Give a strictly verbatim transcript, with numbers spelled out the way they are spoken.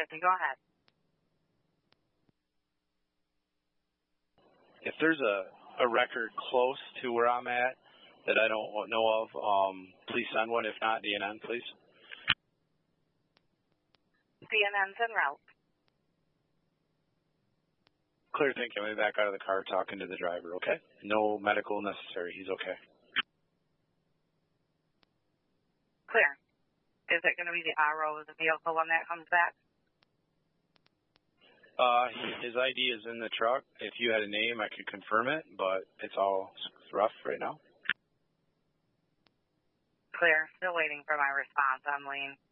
good to go ahead. If there's a, a record close to where I'm at that I don't know of, um, please send one. If not, D N N, please. D N N's en route. Clear, thank you. I'm back out of the car talking to the driver, okay? No medical necessary. He's okay. Clear. Is it going to be the R O of the vehicle when that comes back? Uh, his I D is in the truck. If you had a name, I could confirm it, but it's all rough right now. Clear. Still waiting for my response on Lean.